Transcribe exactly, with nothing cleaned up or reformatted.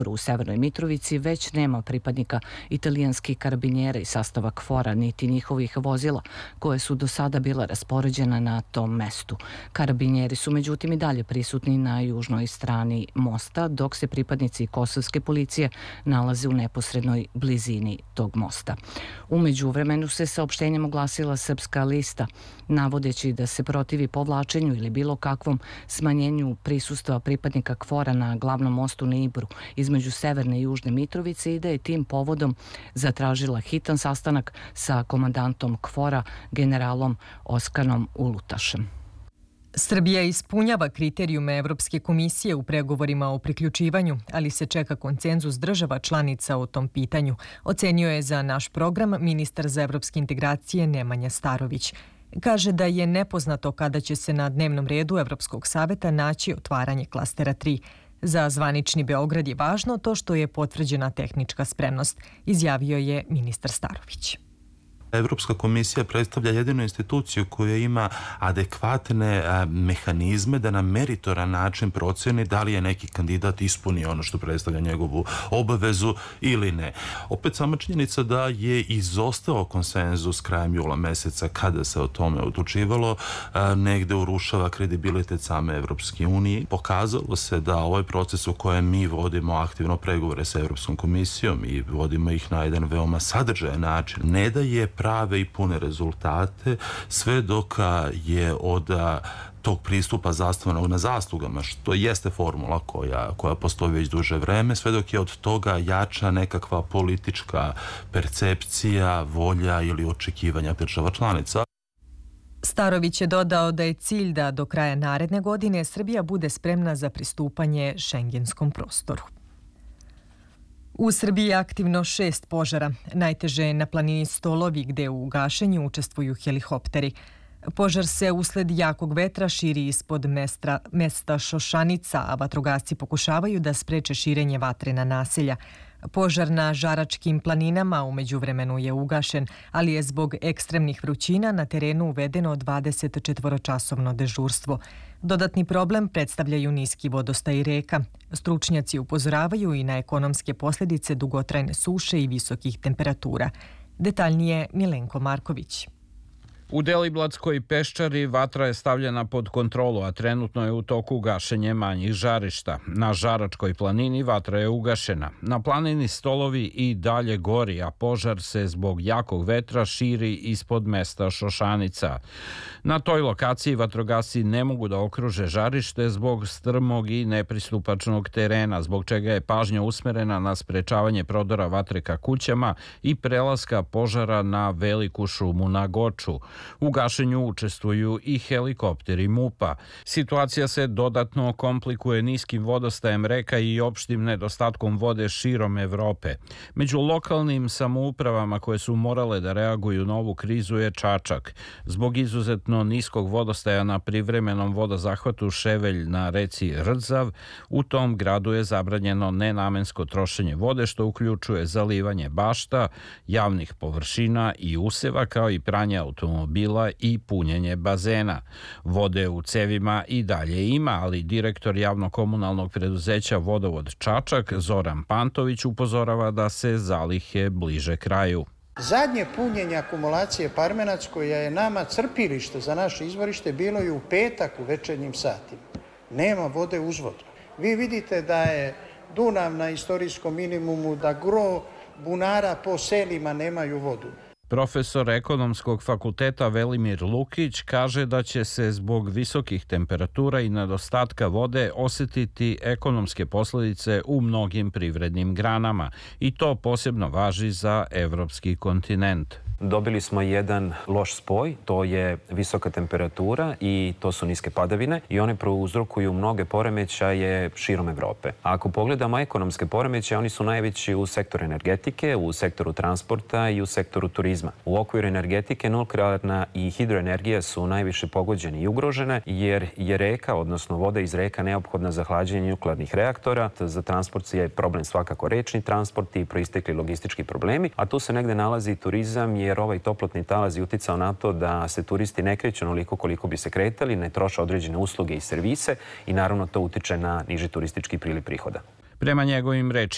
U Severnoj Mitrovici već nema pripadnika italijanskih karabinjera i sastava KFOR-a niti njihovih vozila koje su do sada bila raspoređena na tom mestu. Karabinjeri su međutim i dalje prisutni na južnoj strani mosta, dok se pripadnici kosovske policije nalaze u neposrednoj blizini tog mosta. U međuvremenu se saopštenjem oglasila Srpska lista, navodeći da se protivi povlačenju ili bilo kakvom smanjenju prisustva pripadnika KFOR-a na glavnom mostu na Ibru između Severne i Južne Mitrovice i da je tim povodom zatražila hitan sastanak sa komandantom KFOR-a generalom Oskanom Ulutašem. Srbija ispunjava kriterijume Evropske komisije u pregovorima o priključivanju, ali se čeka konsenzus država članica o tom pitanju, ocenio je za naš program ministar za evropske integracije Nemanja Starović. Kaže da je nepoznato kada će se na dnevnom redu Evropskog saveta naći otvaranje klastera tri. Za zvanični Beograd je važno to što je potvrđena tehnička spremnost, izjavio je ministar Starović. Evropska komisija predstavlja jedinu instituciju koja ima adekvatne mehanizme da na meritoran način proceni da li je neki kandidat ispunio ono što predstavlja njegovu obavezu ili ne. Opet sama činjenica da je izostao konsenzus krajem jula meseca kada se o tome odlučivalo negde urušava kredibilitet same Evropske unije. Pokazalo se da ovaj proces u kojem mi vodimo aktivno pregovore sa Evropskom komisijom i vodimo ih na jedan veoma sadržajan način, ne da je prave i pune rezultate sve dok je od tog pristupa zasnovanog na zaslugama, što jeste formula koja, koja postoji već duže vreme, sve dok je od toga jača nekakva politička percepcija, volja ili očekivanja država članica. Starović je dodao da je cilj da do kraja naredne godine Srbija bude spremna za pristupanje šengenskom prostoru. U Srbiji je aktivno šest požara. Najteže je na planini Stolovi gde u gašenju učestvuju helikopteri. Požar se usled jakog vetra širi ispod mesta, mesta Šošanica, a vatrogasci pokušavaju da spreče širenje vatre na naselja. Požar na Žaračkim planinama u međuvremenu je ugašen, ali je zbog ekstremnih vrućina na terenu uvedeno dvadesetčetvoročasovno dežurstvo. Dodatni problem predstavljaju niski vodostaj reka. Stručnjaci upozoravaju i na ekonomske posljedice dugotrajne suše i visokih temperatura. Detaljnije Milenko Marković. U Deliblatskoj peščari vatra je stavljena pod kontrolu, a trenutno je u toku gašenje manjih žarišta. Na Žaračkoj planini vatra je ugašena. Na planini Stolovi i dalje gori, a požar se zbog jakog vetra širi ispod mesta Šošanica. Na toj lokaciji vatrogasci ne mogu da okruže žarište zbog strmog i nepristupačnog terena, zbog čega je pažnja usmerena na sprečavanje prodora vatre ka kućama i prelaska požara na Veliku šumu na Goču. U gašenju učestvuju i helikopteri MUP-a. Situacija se dodatno komplikuje niskim vodostajem reka i opštim nedostatkom vode širom Evrope. Među lokalnim samoupravama koje su morale da reaguju na ovu krizu je Čačak. Zbog izuzetno niskog vodostaja na privremenom vodozahvatu Ševelj na reci Rzav, u tom gradu je zabranjeno nenamensko trošenje vode, što uključuje zalivanje bašta, javnih površina i useva, kao i pranje automobila i punjenje bazena. Vode u cevima i dalje ima, ali direktor javno-komunalnog preduzeća Vodovod Čačak Zoran Pantović upozorava da se zalihe bliže kraju. Zadnje punjenje akumulacije Parmenac, koja je nama crpilište za naše izvorište, bilo je u petak u večernjim satima. Nema vode uzvodno. Vi vidite da je Dunav na istorijskom minimumu, da gro bunara po selima nemaju vodu. Profesor ekonomskog fakulteta Velimir Lukić kaže da će se zbog visokih temperatura i nedostatka vode osjetiti ekonomske posljedice u mnogim privrednim granama i to posebno važi za evropski kontinent. Dobili smo jedan loš spoj, to je visoka temperatura i to su niske padavine i one prouzrokuju mnoge poremećaje širom Evrope. Ako pogledamo ekonomske poremećaje, oni su najveći u sektoru energetike, u sektoru transporta i u sektoru turizma. U okviru energetike nuklearna i hidroenergija su najviše pogođene i ugrožene jer je reka, odnosno voda iz reka, neophodna za hlađenje nuklearnih reaktora. Za transport je problem svakako rečni transport i proistekli logistički problemi, a tu se negde nalazi turizam jer ovaj toplotni talas je uticao na to da se turisti ne kreću onoliko koliko bi se kretali, ne troše određene usluge i servise i naravno to utiče na niži turistički priliv prihoda. Prema njegovim rečima,